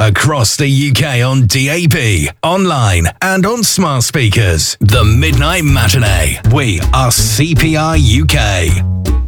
across the UK on DAB, online and on smart speakers. The Midnight Matinee. We are CPR UK.